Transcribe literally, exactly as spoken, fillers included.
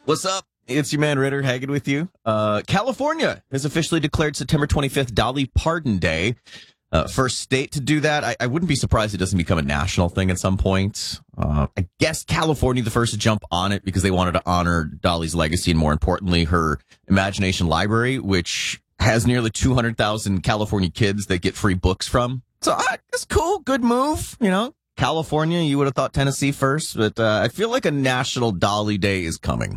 What's up? It's your man Ritter hanging with you. Uh, California has officially declared September twenty-fifth Dolly Parton Day. Uh, first state to do that. I, I wouldn't be surprised it doesn't become a national thing at some point. Uh, I guess California the first to jump on it because they wanted to honor Dolly's legacy and, more importantly, her imagination library, which has nearly two hundred thousand California kids that get free books from. So uh, it's cool. Good move. You know, California, you would have thought Tennessee first, but uh, I feel like a national Dolly Day is coming.